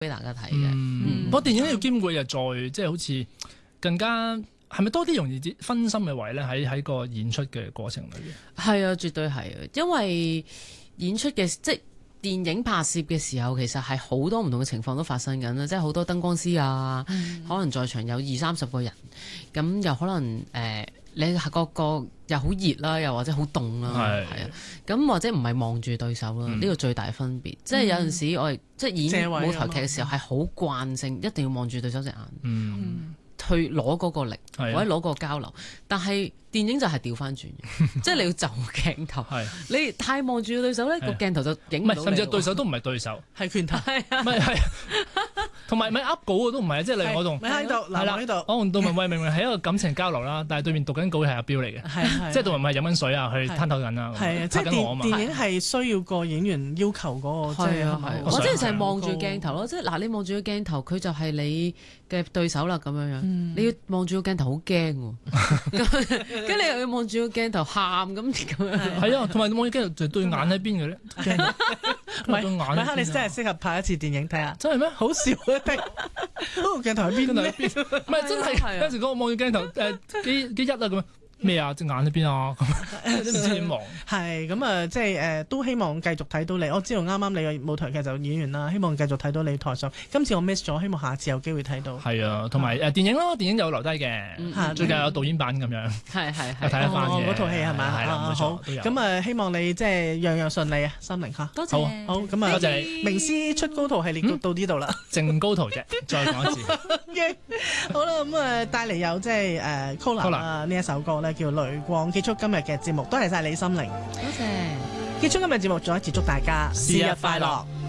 俾大家睇嘅。 不過電影要兼顧又再即係好似更加係咪多啲容易分心嘅位咧？喺個演出嘅過程裏邊。 係啊，絕對係啊，因為演出嘅即係電影拍攝嘅時候，其實係好多唔同嘅情況都發生緊啦，即係好多燈光師啊，可能在場有20-30個人，咁又可能你個又好熱啦，又或者好凍啦，係啊，咁或者唔係望住對手啦，呢個最大分別。即係有陣時我哋即係演舞台劇嘅時候係好慣性，一定要望住對手隻眼，去攞嗰個力或者攞個交流。但係電影就係調翻轉嘅，即係你要就鏡頭，你太望住對手咧，個鏡頭就影唔到你。 甚至對手都唔係對手， 係拳頭， 係同埋咪噏稿嘅都唔係啊！即係例如我同咪喺度，係啦，喺度。 我同杜文慧明明係一個感情交流啦，但係對面讀緊稿係阿彪嚟嘅，即係杜文慧飲緊水啊，去攤頭緊啊， 係啊，即係電影係需要個演員要求嗰個，即係或者就係望住鏡頭咯，即係嗱，你望住個鏡頭，佢就係你嘅對手啦，咁樣樣，你要望住個鏡頭好驚喎，跟住你又要望住個鏡頭喊咁樣， 係啊，同埋望住鏡頭就對眼喺邊嘅咧， 咪克你真係適合拍一次電影睇下， 真係咩？ 好笑啊！嗰個鏡頭喺邊咧？ 唔係真係有時我望住鏡頭幾一啊咁樣。咩啊？隻眼喺邊啊？咁都唔知點望。 係咁啊，即係都希望繼續睇到你。我知道啱啱你嘅舞台劇就演完啦，希望繼續睇到你台上。今次我 miss 咗，希望下次有機會睇到。 係啊，同埋電影咯，電影有留低嘅。最近有導演版咁樣。 係睇一翻嘅。 嗰套戲係咪？ 係啦，冇錯都有。 咁啊，希望你即係樣樣順利啊，心靈嚇。 多謝。 好咁啊，多謝你。名師出高徒系列到呢度啦。 正高徒啫，再講一次。 好啦，咁啊帶嚟有即係Cola 啊呢一首歌咧叫《淚光》。結束今日嘅節目，多謝晒李心凌。 多謝。 結束今日節目，再一次祝大家節日快樂。